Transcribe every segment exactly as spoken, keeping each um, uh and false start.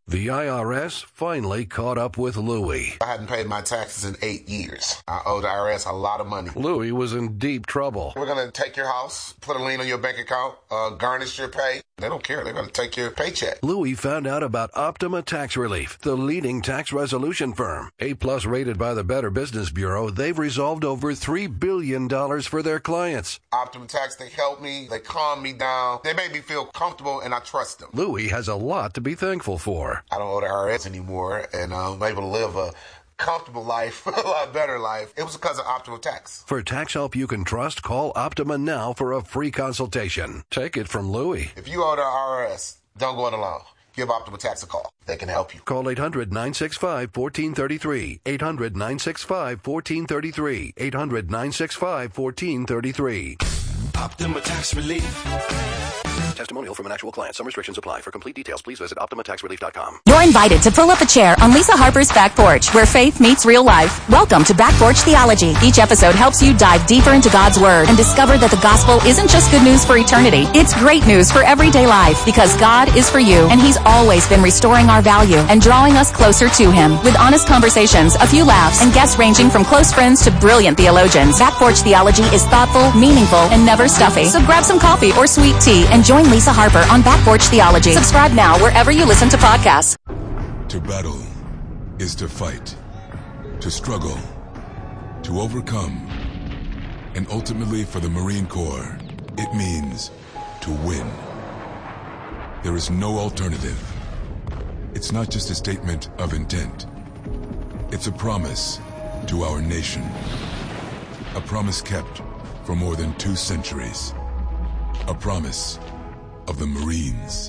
The I R S finally caught up with Louie. I hadn't paid my taxes in eight years. I owe the I R S a lot of money. Louie was in deep trouble. We're going to take your house, put a lien on your bank account, uh, garnish your pay. They don't care. They're going to take your paycheck. Louie found out about Optima Tax Relief, the leading tax resolution firm. A-plus rated by the Better Business Bureau, they've resolved over three billion dollars for their clients. Optima Tax, they helped me. They calmed me down. They made me feel comfortable, and I trust them. Louie has a lot to be thankful for. I don't owe the I R S anymore, and I'm able to live a comfortable life, a lot better life. It was because of Optima Tax. For tax help you can trust, call Optima now for a free consultation. Take it from Louie. If you owe the I R S, don't go it alone. Give Optima Tax a call. They can help you. Call eight hundred, nine six five, one four three three. eight hundred, nine six five, one four three three. eight hundred, nine six five, one four three three. Optima Tax Relief. Testimonial from an actual client. Some restrictions apply. For complete details, please visit Optima Tax Relief dot com. You're invited to pull up a chair on Lisa Harper's Back Porch, where faith meets real life. Welcome to Back Porch Theology. Each episode helps you dive deeper into God's Word and discover that the gospel isn't just good news for eternity. It's great news for everyday life, because God is for you, and He's always been restoring our value and drawing us closer to Him. With honest conversations, a few laughs, and guests ranging from close friends to brilliant theologians, Back Porch Theology is thoughtful, meaningful, and never stuffy. So grab some coffee or sweet tea and join Lisa Harper on Back Porch Theology. Subscribe now wherever you listen to podcasts. To battle is to fight, to struggle, to overcome, and ultimately for the Marine Corps, it means to win. There is no alternative. It's not just a statement of intent. It's a promise to our nation. A promise kept for more than two centuries. A promise of the Marines.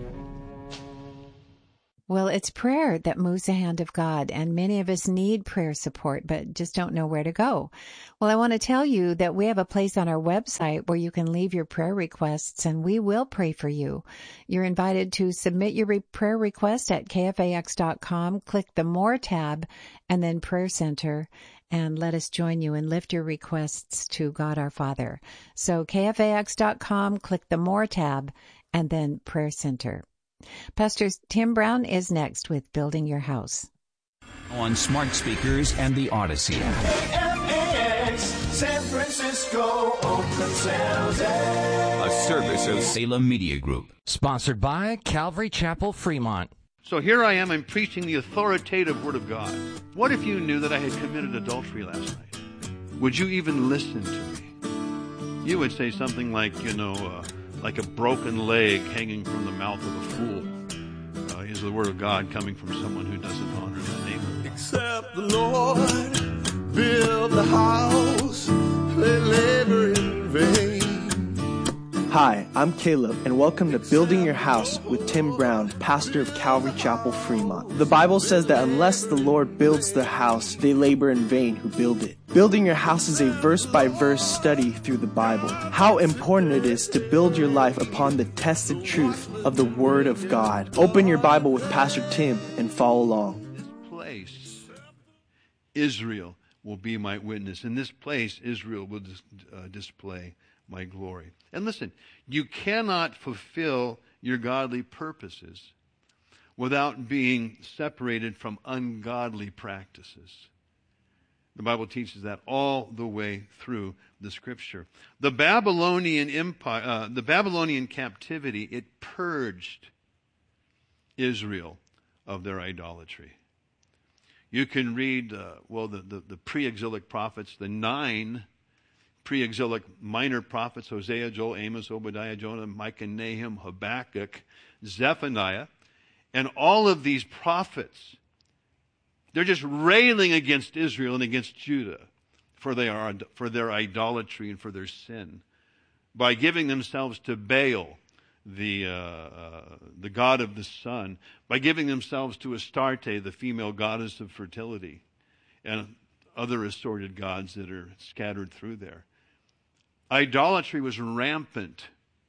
Well, it's prayer that moves the hand of God, and many of us need prayer support, but just don't know where to go. Well, I want to tell you that we have a place on our website where you can leave your prayer requests, and we will pray for you. You're invited to submit your re- prayer request at K F A X dot com. Click the More tab, and then Prayer Center, and let us join you and lift your requests to God our Father. So K F A X dot com, click the More tab, and then Prayer Center. Pastor Tim Brown is next with Building Your House. On smart speakers and the Odyssey. K F A X, San Francisco, Oakland, San Jose. A service of Salem Media Group. Sponsored by Calvary Chapel, Fremont. So here I am, I'm preaching the authoritative Word of God. What if you knew that I had committed adultery last night? Would you even listen to me? You would say something like, you know, uh, like a broken leg hanging from the mouth of a fool uh, is the Word of God coming from someone who doesn't honor the name of God. Except the Lord build the house, they labor in vain. Hi, I'm Caleb, and welcome to Building Your House with Tim Brown, pastor of Calvary Chapel, Fremont. The Bible says that unless the Lord builds the house, they labor in vain who build it. Building Your House is a verse-by-verse study through the Bible. How important it is to build your life upon the tested truth of the Word of God. Open your Bible with Pastor Tim and follow along. This place, Israel will be my witness. In this place, Israel will dis- uh, display my glory. And listen, you cannot fulfill your godly purposes without being separated from ungodly practices. The Bible teaches that all the way through the Scripture. The Babylonian Empire, uh, the Babylonian captivity, it purged Israel of their idolatry. You can read, uh, well, the, the, the pre-exilic prophets, the nine pre-exilic minor prophets, Hosea, Joel, Amos, Obadiah, Jonah, Micah, Nahum, Habakkuk, Zephaniah, and all of these prophets, they're just railing against Israel and against Judah for their, for their idolatry and for their sin by giving themselves to Baal, the, uh, uh, the god of the sun, by giving themselves to Astarte, the female goddess of fertility, and other assorted gods that are scattered through there. Idolatry was rampant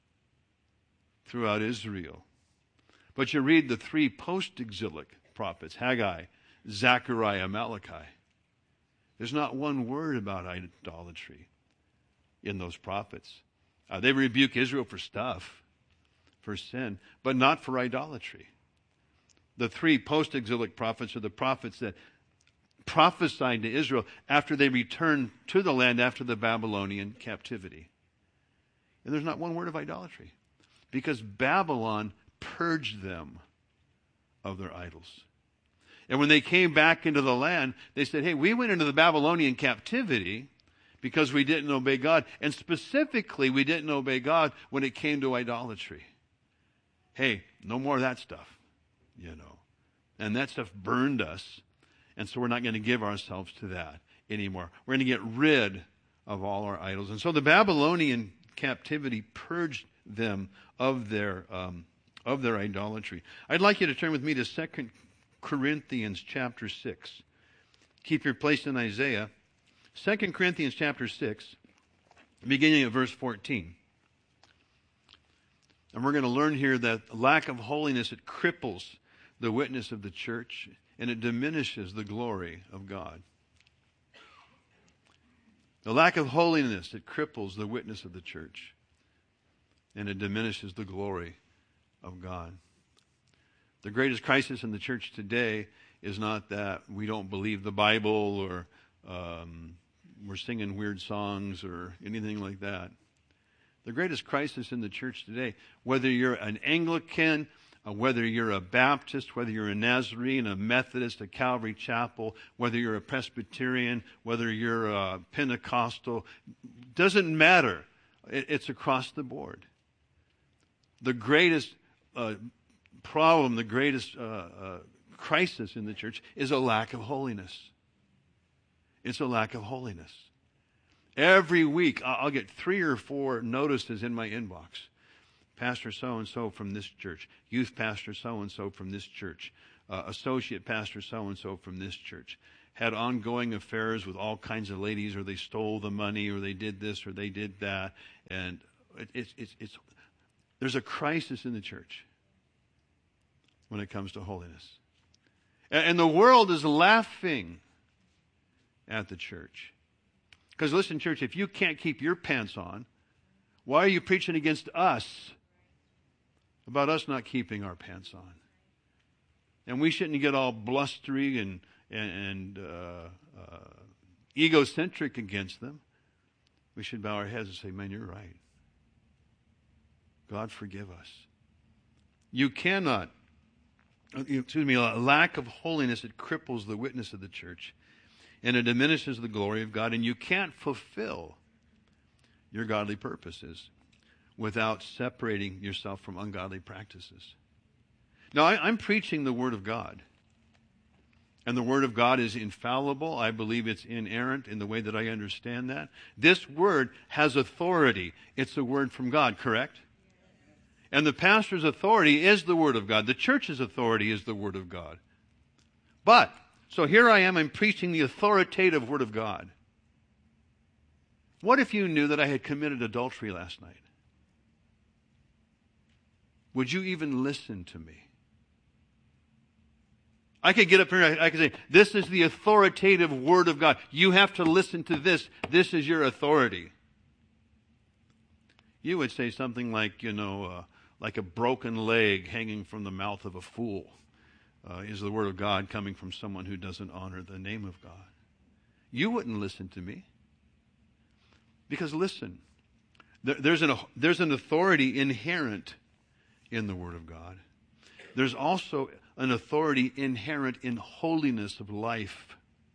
throughout Israel. But you read the three post-exilic prophets, Haggai, Zechariah, Malachi. There's not one word about idolatry in those prophets. Uh, they rebuke Israel for stuff, for sin, but not for idolatry. The three post-exilic prophets are the prophets that prophesied to Israel after they returned to the land after the Babylonian captivity. And there's not one word of idolatry, because Babylon purged them of their idols. And when they came back into the land, they said, hey, we went into the Babylonian captivity because we didn't obey God. And specifically, we didn't obey God when it came to idolatry. Hey, no more of that stuff, you know. And that stuff burned us. And so we're not going to give ourselves to that anymore. We're going to get rid of all our idols. And so the Babylonian captivity purged them of their um, of their idolatry. I'd like you to turn with me to Second Corinthians chapter six. Keep your place in Isaiah. Second Corinthians chapter six, beginning at verse fourteen. And we're going to learn here that lack of holiness, it cripples the witness of the church, and it diminishes the glory of God. The lack of holiness, it cripples the witness of the church, and it diminishes the glory of God. The greatest crisis in the church today is not that we don't believe the Bible or um, we're singing weird songs or anything like that. The greatest crisis in the church today, whether you're an Anglican, uh, whether you're a Baptist, whether you're a Nazarene, a Methodist, a Calvary Chapel, whether you're a Presbyterian, whether you're a Pentecostal, doesn't matter. It, it's across the board. The greatest uh, problem, the greatest uh, uh, crisis in the church is a lack of holiness. It's a lack of holiness. Every week, I'll get three or four notices in my inbox. Pastor so-and-so from this church. Youth pastor so-and-so from this church. Uh, associate pastor so-and-so from this church. Had ongoing affairs with all kinds of ladies, or they stole the money, or they did this, or they did that. And it, it's, it's, it's, there's a crisis in the church when it comes to holiness. And, and the world is laughing at the church. Because listen, church, if you can't keep your pants on, why are you preaching against us about us not keeping our pants on? And we shouldn't get all blustery and, and, and uh, uh, egocentric against them. We should bow our heads and say, man, you're right. God, forgive us. You cannot, excuse me, a lack of holiness, it cripples the witness of the church. And it diminishes the glory of God. And you can't fulfill your godly purposes without separating yourself from ungodly practices. Now, I, I'm preaching the Word of God. And the Word of God is infallible. I believe it's inerrant in the way that I understand that. This Word has authority. It's a word from God, correct? And the pastor's authority is the Word of God. The church's authority is the Word of God. But so here I am, I'm preaching the authoritative Word of God. What if you knew that I had committed adultery last night? Would you even listen to me? I could get up here and I could say, this is the authoritative Word of God. You have to listen to this. This is your authority. You would say something like, you know, uh, like a broken leg hanging from the mouth of a fool. Uh, is the Word of God coming from someone who doesn't honor the name of God? You wouldn't listen to me. Because listen, there, there's, an, there's an authority inherent in the Word of God. There's also an authority inherent in holiness of life.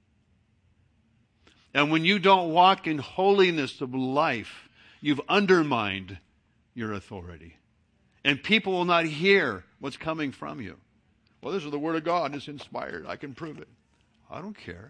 And when you don't walk in holiness of life, you've undermined your authority. And people will not hear what's coming from you. Well, this is the Word of God. It's inspired. I can prove it. I don't care.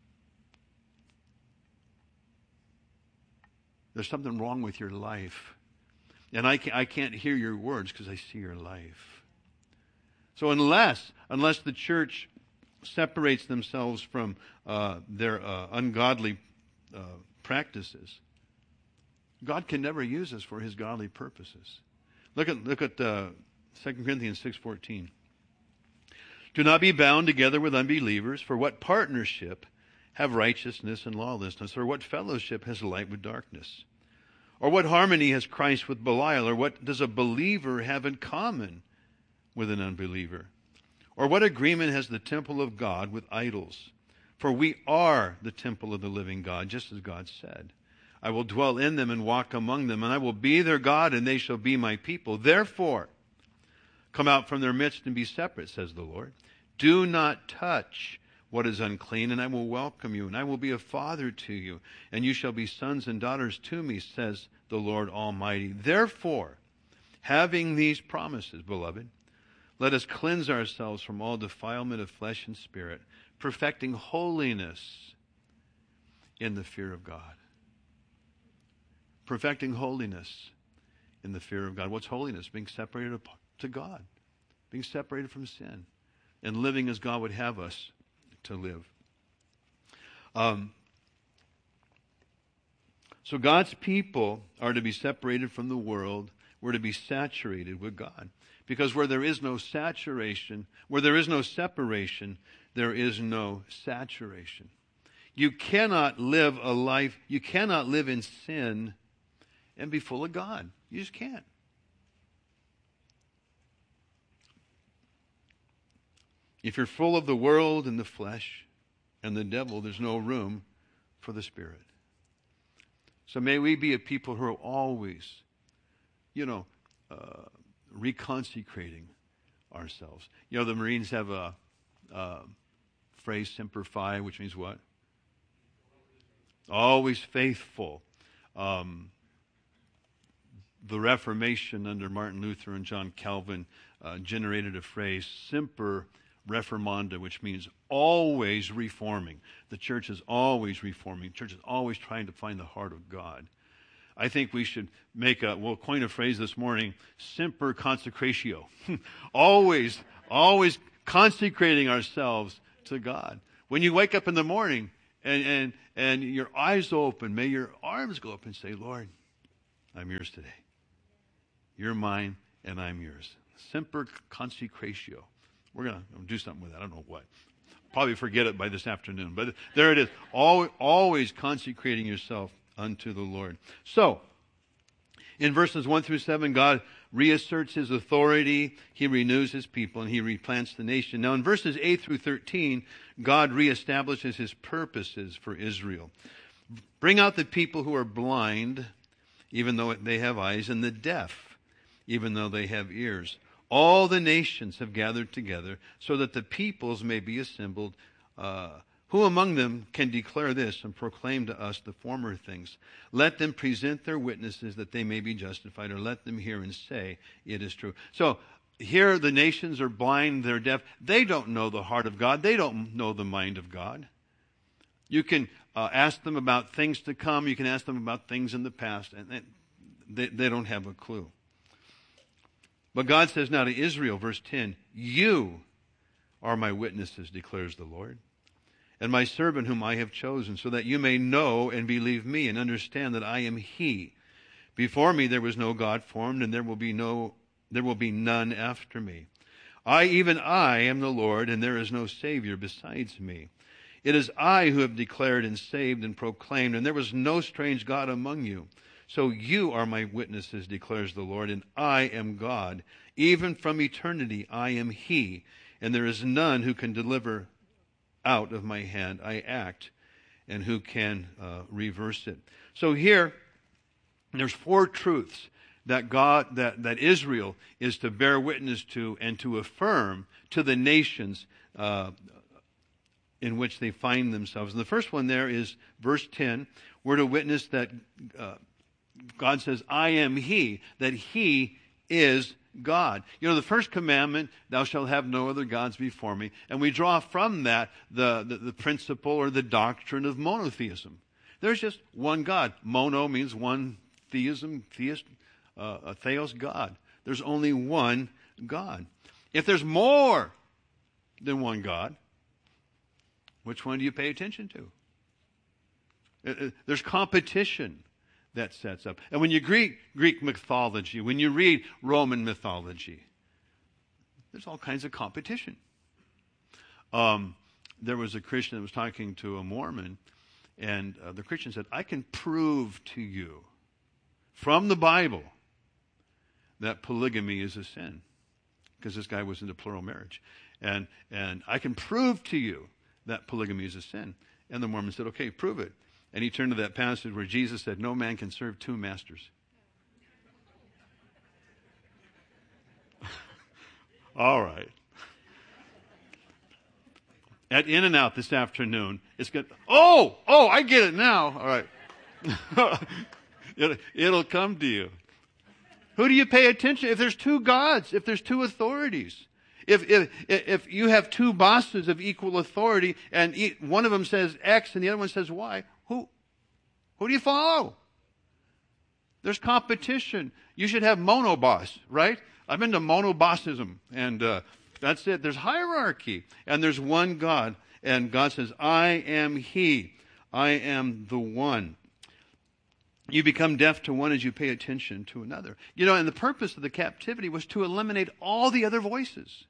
There's something wrong with your life. And I can't, I can't hear your words because I see your life. So unless, unless the church separates themselves from uh, their uh, ungodly uh, practices, God can never use us for His godly purposes. Look at, look at uh, Second Corinthians six fourteen. Do not be bound together with unbelievers, for what partnership have righteousness and lawlessness? Or what fellowship has light with darkness? Or what harmony has Christ with Belial? Or what does a believer have in common with an unbeliever? Or what agreement has the temple of God with idols? For we are the temple of the living God, just as God said. I will dwell in them and walk among them, and I will be their God, and they shall be my people. Therefore, come out from their midst and be separate, says the Lord. Do not touch what is unclean, and I will welcome you, and I will be a father to you, and you shall be sons and daughters to me, says the Lord Almighty. Therefore, having these promises, beloved, let us cleanse ourselves from all defilement of flesh and spirit, perfecting holiness in the fear of God. Perfecting holiness in the fear of God. What's holiness? Being separated to God. Being separated from sin. And living as God would have us to live. Um, so God's people are to be separated from the world. We're to be saturated with God. Because where there is no saturation, where there is no separation, there is no saturation. You cannot live a life, you cannot live in sin and be full of God. You just can't. If you're full of the world and the flesh and the devil, there's no room for the Spirit. So may we be a people who are always, you know, uh, reconsecrating ourselves. You know, the Marines have a, a phrase, Semper Fi, which means what? Always faithful. Um, the Reformation under Martin Luther and John Calvin uh, generated a phrase, Semper Reformanda, which means always reforming. The church is always reforming. The church is always trying to find the heart of God. I think we should make a, we'll coin a phrase this morning, Semper Consecratio. always, always consecrating ourselves to God. When you wake up in the morning and, and, and your eyes open, may your arms go up and say, Lord, I'm yours today. You're mine and I'm yours. Semper Consecratio. We're going to do something with that. I don't know what. Probably forget it by this afternoon. But there it is. Always, always consecrating yourself unto the Lord. So, in verses one through seven, God reasserts his authority, he renews his people, and he replants the nation. Now, in verses eight through thirteen, God reestablishes his purposes for Israel. Bring out the people who are blind, even though they have eyes, and the deaf, even though they have ears. All the nations have gathered together, so that the peoples may be assembled. Uh, Who among them can declare this and proclaim to us the former things? Let them present their witnesses that they may be justified, or let them hear and say, it is true. So here the nations are blind, they're deaf. They don't know the heart of God. They don't know the mind of God. You can uh, ask them about things to come. You can ask them about things in the past, and they, they don't have a clue. But God says now to Israel, verse ten, you are my witnesses, declares the Lord, and my servant whom I have chosen, so that you may know and believe me and understand that I am he. Before me there was no God formed, and there will be no there will be none after me. I, even I, am the Lord, and there is no Savior besides me. It is I who have declared and saved and proclaimed, and there was no strange God among you. So you are my witnesses, declares the Lord, and I am God. Even from eternity I am he, and there is none who can deliver out of my hand. I act, and who can uh, reverse it? So here, there's four truths that God, that, that Israel is to bear witness to and to affirm to the nations uh, in which they find themselves. And the first one there is verse ten. We're to witness that uh, God says, I am he, that he is God. You know, the first commandment, thou shalt have no other gods before me. And we draw from that the, the, the principle or the doctrine of monotheism. There's just one God. Mono means one, theism, theist, uh, a theos, God. There's only one God. If there's more than one God, which one do you pay attention to? Uh, uh, there's competition that sets up. And when you read Greek mythology, when you read Roman mythology, there's all kinds of competition. Um, there was a Christian that was talking to a Mormon, and uh, the Christian said, I can prove to you from the Bible that polygamy is a sin. because this guy was into plural marriage. And, and I can prove to you that polygamy is a sin. And the Mormon said, okay, prove it. And he turned to that passage where Jesus said, no man can serve two masters. All right. At In-N-Out this afternoon, it's good. Oh, oh, I get it now. All right. it'll, it'll come to you. Who do you pay attention? If there's two gods, if there's two authorities, if if if you have two bosses of equal authority, and one of them says X and the other one says Y, who who do you follow? There's competition. You should have monoboss, right? I'm into monobossism, and uh, that's it. There's hierarchy, and there's one God, and God says, I am He. I am the one. You become deaf to one as you pay attention to another. You know, and the purpose of the captivity was to eliminate all the other voices.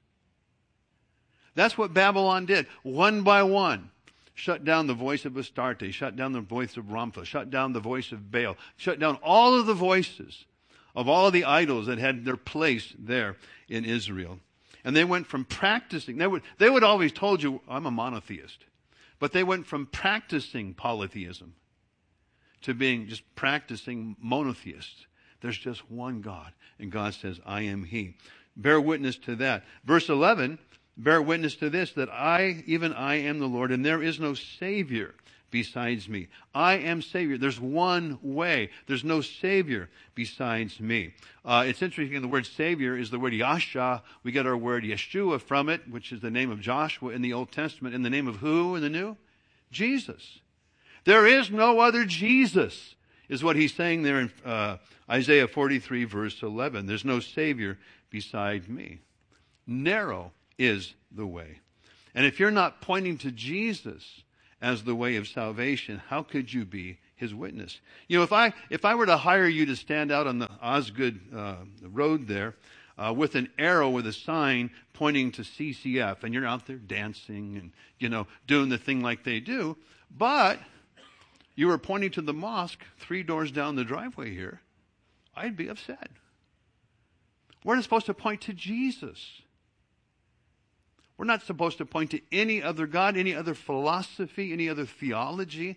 That's what Babylon did, one by one. Shut down the voice of Astarte, shut down the voice of Ramphah, shut down the voice of Baal, shut down all of the voices of all of the idols that had their place there in Israel. And they went from practicing, they would, they would always told you, I'm a monotheist. But they went from practicing polytheism to being just practicing monotheists. There's just one God. And God says, I am He. Bear witness to that. Verse eleven, bear witness to this, that I, even I am the Lord, and there is no Savior besides me. I am Savior. There's one way. There's no Savior besides me. Uh, it's interesting, the word Savior is the word Yasha. We get our word Yeshua from it, which is the name of Joshua in the Old Testament. In the name of who in the New? Jesus. There is no other Jesus, is what he's saying there in uh, Isaiah forty-three, verse eleven. There's no Savior beside me. Narrow is the way. And if you're not pointing to Jesus as the way of salvation, how could you be His witness? You know, if I if I were to hire you to stand out on the Osgood uh, road there uh, with an arrow with a sign pointing to C C F, and you're out there dancing and, you know, doing the thing like they do, but you were pointing to the mosque three doors down the driveway here, I'd be upset. We're not supposed to point to Jesus. We're not supposed to point to any other God, any other philosophy, any other theology.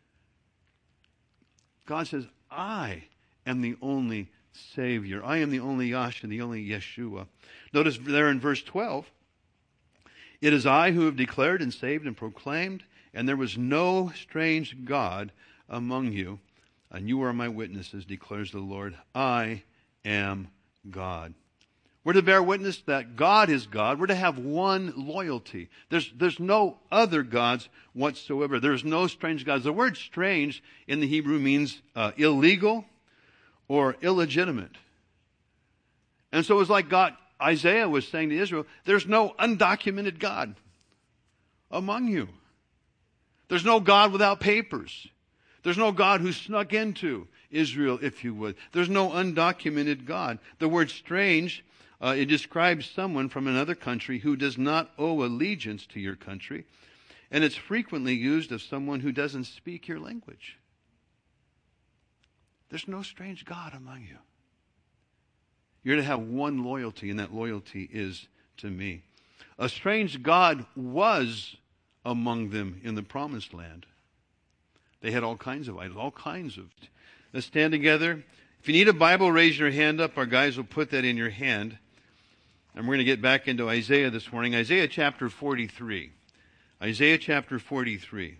God says, I am the only Savior. I am the only Yahshua, the only Yeshua. Notice there in verse twelve, it is I who have declared and saved and proclaimed, and there was no strange God among you, and you are my witnesses, declares the Lord. I am God. We're to bear witness that God is God. We're to have one loyalty. There's, there's no other gods whatsoever. There's no strange gods. The word strange in the Hebrew means uh, illegal or illegitimate. And so it was like God, Isaiah was saying to Israel, there's no undocumented God among you. There's no God without papers. There's no God who snuck into Israel, if you would. There's no undocumented God. The word strange, uh, it describes someone from another country who does not owe allegiance to your country. And it's frequently used of someone who doesn't speak your language. There's no strange God among you. You're to have one loyalty, and that loyalty is to me. A strange God was among them in the promised land. They had all kinds of idols, all kinds of. Let's stand together. If you need a Bible, raise your hand up. Our guys will put that in your hand. And we're going to get back into Isaiah this morning. Isaiah chapter forty-three. Isaiah chapter forty-three.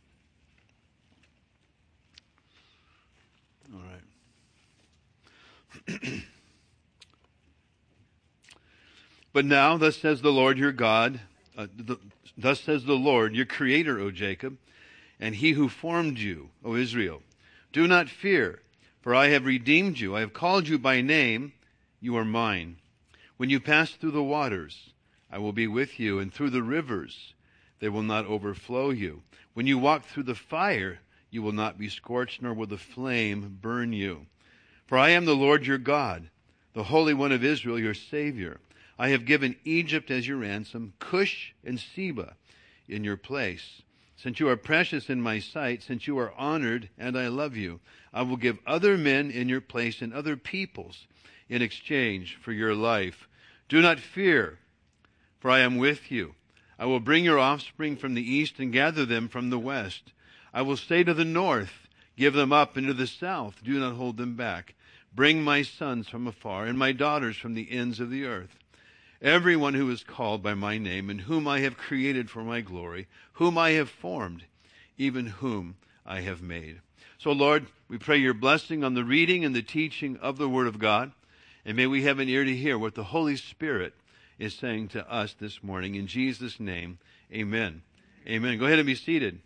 All right. But now, thus says the Lord your God, uh, the, thus says the Lord, your Creator, O Jacob, and He who formed you, O Israel. Do not fear, for I have redeemed you. I have called you by name. You are mine. When you pass through the waters, I will be with you, and through the rivers, they will not overflow you. When you walk through the fire, you will not be scorched, nor will the flame burn you. For I am the Lord your God, the Holy One of Israel, your Savior. I have given Egypt as your ransom, Cush and Seba in your place. Since you are precious in my sight, since you are honored and I love you, I will give other men in your place and other peoples in exchange for your life. Do not fear, for I am with you. I will bring your offspring from the east and gather them from the west. I will say to the north, give them up, and to the south, do not hold them back. Bring my sons from afar, and my daughters from the ends of the earth. Everyone who is called by my name, and whom I have created for my glory, whom I have formed, even whom I have made. So, Lord, we pray your blessing on the reading and the teaching of the Word of God, and may we have an ear to hear what the Holy Spirit is saying to us this morning. In Jesus' name, amen. Amen. Go ahead and be seated.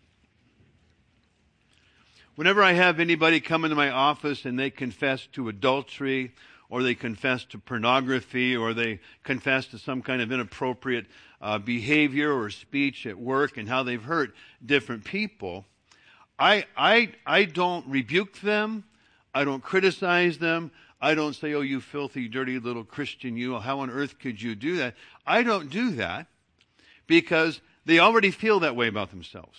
Whenever I have anybody come into my office and they confess to adultery, or they confess to pornography, or they confess to some kind of inappropriate uh, behavior or speech at work and how they've hurt different people, I, I, I don't rebuke them. I don't criticize them. I don't say, oh, you filthy, dirty little Christian, you, how on earth could you do that? I don't do that because they already feel that way about themselves.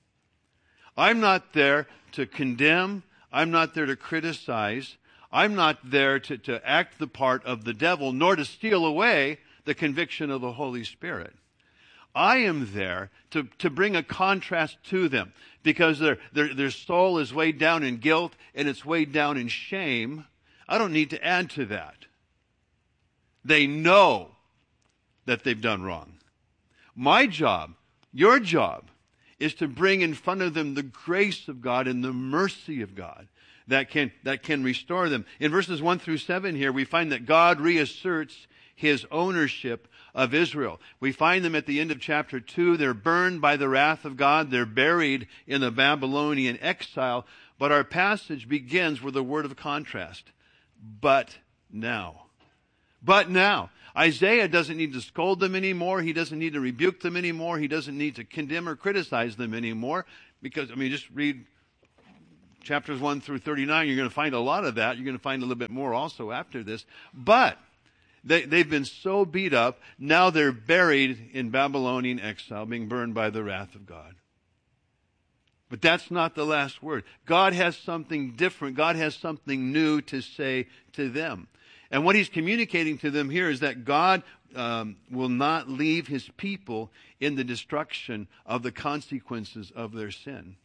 I'm not there to condemn. I'm not there to criticize. I'm not there to, to act the part of the devil, nor to steal away the conviction of the Holy Spirit. I am there to, to bring a contrast to them because their, their, their soul is weighed down in guilt and it's weighed down in shame. I don't need to add to that. They know that they've done wrong. My job, your job, is to bring in front of them the grace of God and the mercy of God that can, that can restore them. In verses one through seven here, we find that God reasserts his ownership of Israel. We find them at the end of chapter two. They're burned by the wrath of God. They're buried in the Babylonian exile. But our passage begins with a word of contrast. But now. But now. Isaiah doesn't need to scold them anymore. He doesn't need to rebuke them anymore. He doesn't need to condemn or criticize them anymore. Because, I mean, just read chapters one through thirty-nine. You're going to find a lot of that. You're going to find a little bit more also after this. But they, they've been so beat up. Now they're buried in Babylonian exile, being burned by the wrath of God. But that's not the last word. God has something different. God has something new to say to them. And what he's communicating to them here is that God um, will not leave his people in the destruction of the consequences of their sin.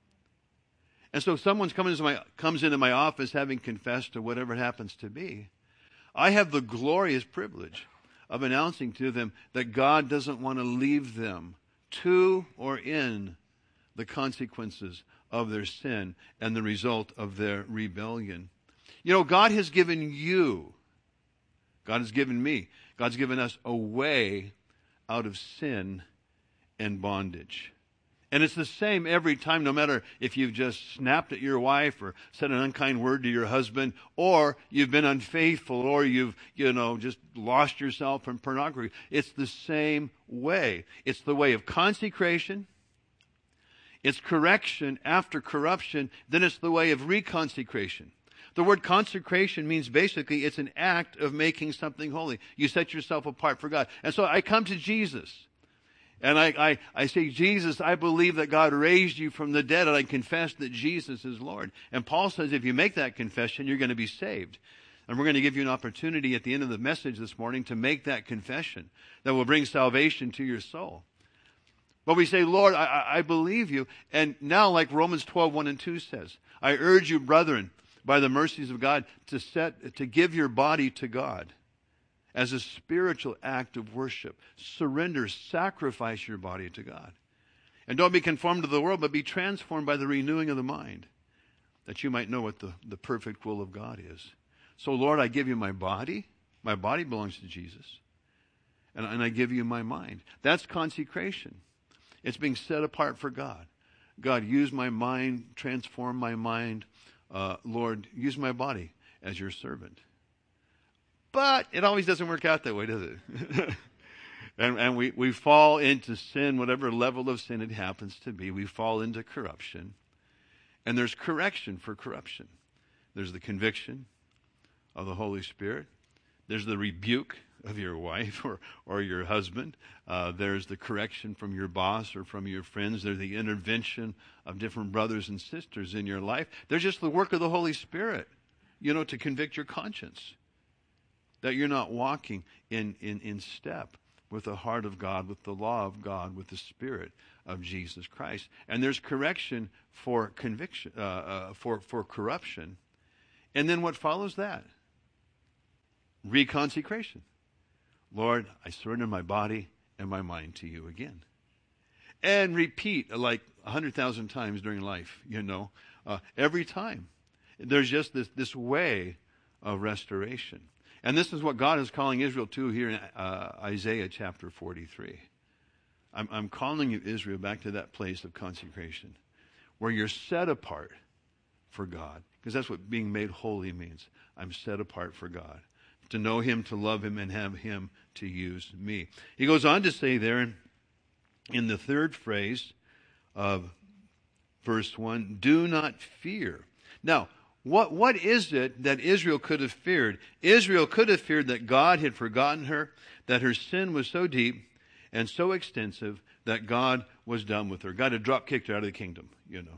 And so if someone comes into my, comes into my office having confessed to whatever it happens to be, I have the glorious privilege of announcing to them that God doesn't want to leave them to or in the consequences of their sin and the result of their rebellion. You know, God has given you, God has given me, God's given us a way out of sin and bondage. And it's the same every time, no matter if you've just snapped at your wife or said an unkind word to your husband, or you've been unfaithful, or you've, you know, just lost yourself from pornography. It's the same way. It's the way of consecration. It's correction after corruption. Then it's the way of reconsecration. The word consecration means basically it's an act of making something holy. You set yourself apart for God. And so I come to Jesus. And I, I, I say, Jesus, I believe that God raised you from the dead, and I confess that Jesus is Lord. And Paul says if you make that confession, you're going to be saved. And we're going to give you an opportunity at the end of the message this morning to make that confession that will bring salvation to your soul. But we say, Lord, I, I believe you. And now, like Romans twelve, one and two says, I urge you, brethren, by the mercies of God, to set, to give your body to God as a spiritual act of worship. Surrender, sacrifice your body to God. And don't be conformed to the world, but be transformed by the renewing of the mind, that you might know what the, the perfect will of God is. So, Lord, I give you my body. My body belongs to Jesus. And, and I give you my mind. That's consecration. It's being set apart for God. God, use my mind, transform my mind. Uh, Lord, use my body as your servant. But it always doesn't work out that way, does it? and and we, we fall into sin, whatever level of sin it happens to be. We fall into corruption. And there's correction for corruption. There's the conviction of the Holy Spirit. There's the rebuke of your wife or, or your husband. Uh, there's the correction from your boss or from your friends. There's the intervention of different brothers and sisters in your life. There's just the work of the Holy Spirit, you know, to convict your conscience. that you're not walking in, in, in step with the heart of God, with the law of God, with the Spirit of Jesus Christ. And there's correction for conviction, uh, uh, for, for corruption. And then what follows that? Reconsecration. Lord, I surrender my body and my mind to you again. And repeat like a hundred thousand times during life, you know, uh, every time. There's just this, this way of restoration. And this is what God is calling Israel to here in uh, Isaiah chapter forty-three. I'm, I'm calling you, Israel, back to that place of consecration where you're set apart for God. Because that's what being made holy means. I'm set apart for God. To know him, to love him, and have him to use me. He goes on to say there in, in the third phrase of verse one, do not fear. Now, what what is it that Israel could have feared? Israel could have feared that God had forgotten her, that her sin was so deep and so extensive that God was done with her. God had drop-kicked her out of the kingdom, you know.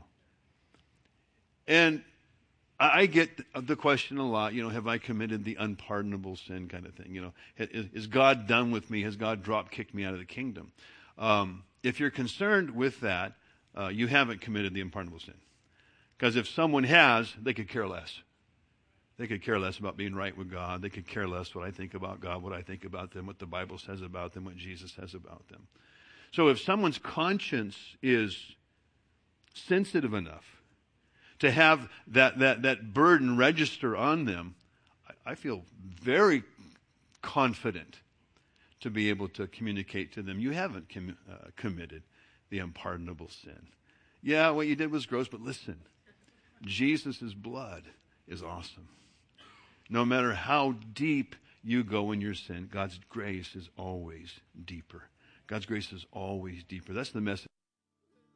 And I get the question a lot, you know, have I committed the unpardonable sin kind of thing? You know, is, is God done with me? Has God drop-kicked me out of the kingdom? Um, if you're concerned with that, uh, you haven't committed the unpardonable sin. Because if someone has, they could care less. They could care less about being right with God. They could care less what I think about God, what I think about them, what the Bible says about them, what Jesus says about them. So if someone's conscience is sensitive enough to have that, that, that burden register on them, I, I feel very confident to be able to communicate to them, you haven't com- uh, committed the unpardonable sin. Yeah, what you did was gross, but listen, Jesus' blood is awesome. No matter how deep you go in your sin, God's grace is always deeper. God's grace is always deeper. That's the message